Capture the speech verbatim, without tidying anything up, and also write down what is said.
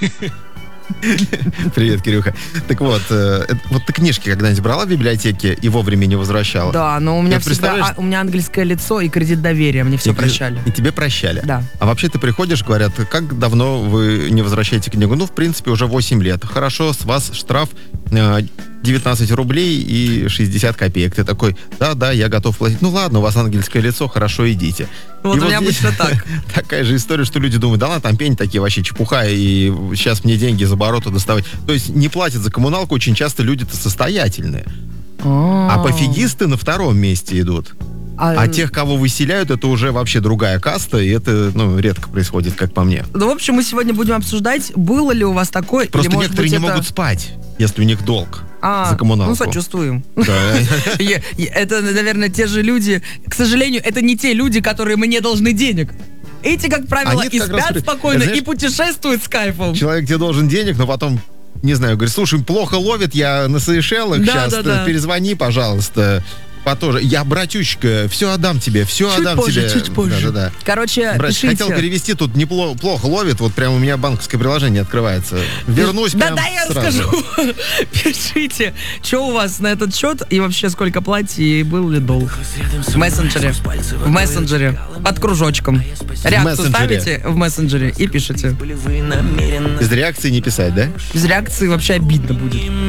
Привет, Кирюха. Так вот, э, вот ты книжки когда-нибудь брала в библиотеке и вовремя не возвращала? Да, но у меня Ты всегда, представляешь- а, у меня ангельское лицо и кредит доверия, мне все И- прощали. И тебе прощали? Да. А вообще ты приходишь, говорят, как давно вы не возвращаете книгу? Ну, в принципе, уже восемь лет. Хорошо, с вас штраф э, девятнадцать рублей и шестьдесят копеек. Ты такой, да-да, я готов платить. Ну ладно, у вас ангельское лицо, хорошо, идите. Вот И у меня здесь обычно так. Такая же история, что люди думают, да ладно, там пени такие вообще чепуха, и сейчас мне деньги за обороты доставать. То есть не платят за коммуналку очень часто люди-то состоятельные. А пофигисты на втором месте идут. А тех, кого выселяют, это уже вообще другая каста, и это, ну, редко происходит, как по мне. Ну, в общем, мы сегодня будем обсуждать, было ли у вас такое, Просто или, может некоторые быть, не это... могут спать, если у них долг А, за коммуналку. ну, сочувствуем. Да. Я- я- Это, наверное, те же люди, к сожалению, это не те люди, которые мне должны денег. Эти, как правило, Они и как раз спят при- спокойно, знаешь, и путешествуют с кайфом. Человек тебе должен денег, но потом, не знаю, говорит, слушай, плохо ловит, я на Сейшелах, Да, сейчас да, да. перезвони, пожалуйста. Потоже. Я, братючка, все отдам тебе, все Чуть отдам позже, тебе. чуть позже. Да, да, да. Короче, Брат, пишите. хотел перевести, тут неплохо плохо ловит, вот прямо у меня банковское приложение открывается. Вернусь Да, прям да, я сразу. расскажу. Пишите, что у вас на этот счет и вообще сколько платье и был ли долг. В мессенджере. В мессенджере. Под кружочком. Реакцию мессенджере. ставите в мессенджере и пишите. Без реакции не писать, да? Без реакции вообще обидно будет.